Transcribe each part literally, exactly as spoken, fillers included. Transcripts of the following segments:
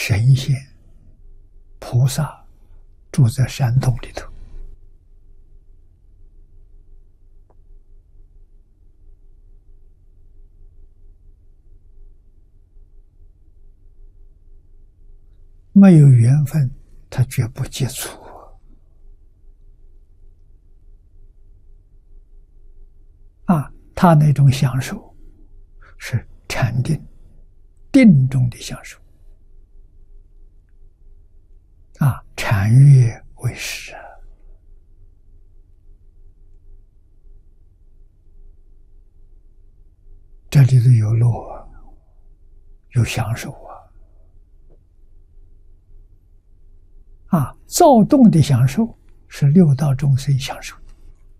神仙、菩萨住在山洞里头，没有缘分，他绝不接触。啊，他那种享受是禅定，定中的享受。啊，禅悦为师啊！这里头有乐啊，有享受啊！啊，躁动的享受是六道众生享受的，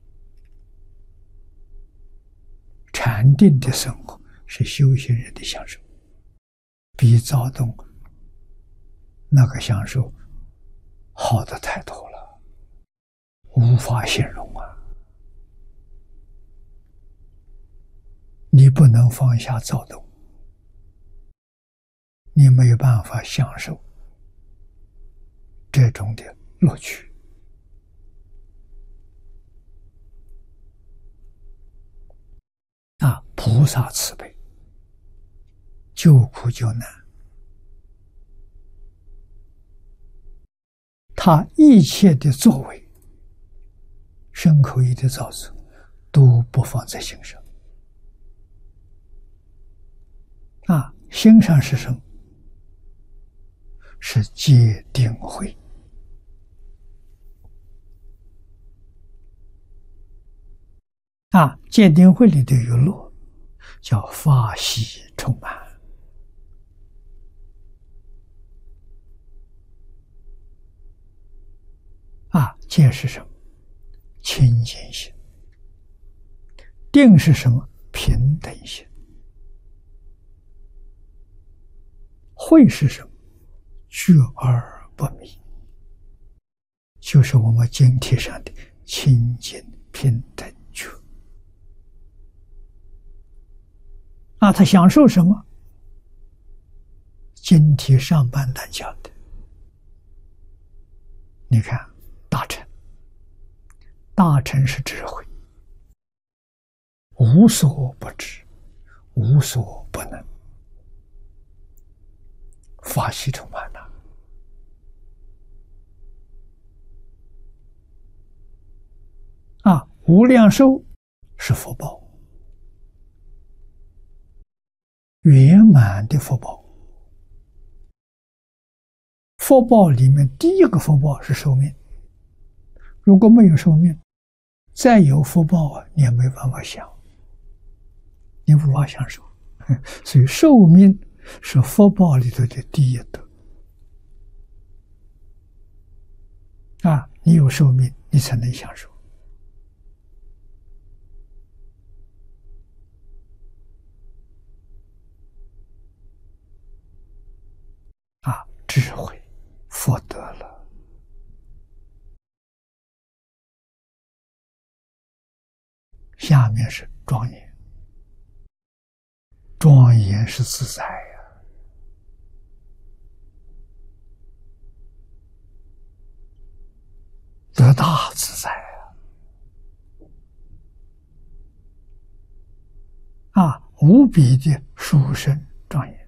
禅定的生活是修行人的享受，比躁动那个享受好的太多了，无法形容啊！你不能放下躁动，你没有办法享受这种的乐趣。啊，菩萨慈悲，救苦救难，他一切的作为，身口意的造作，都不放在心上。啊，心上是什么？是戒定慧。啊，戒定慧里头有乐，叫法喜充满。啊，戒是什么？清净心。定是什么？平等心。慧是什么？觉而不迷，就是我们经题上的清净平等觉。啊，他享受什么？经题上半段讲的，你看大乘，大乘是智慧，无所不知，无所不能，法喜充满了。啊，无量寿是福报，圆满的福报。福报里面第一个福报是寿命，如果没有寿命，再有福报啊，你也没办法享，你无法享受。所以寿命是福报里头的第一德。啊，你有寿命，你才能享受。啊，智慧福德了。下面是庄严，庄严是自在呀、得大自在啊！啊，无比的殊胜庄严。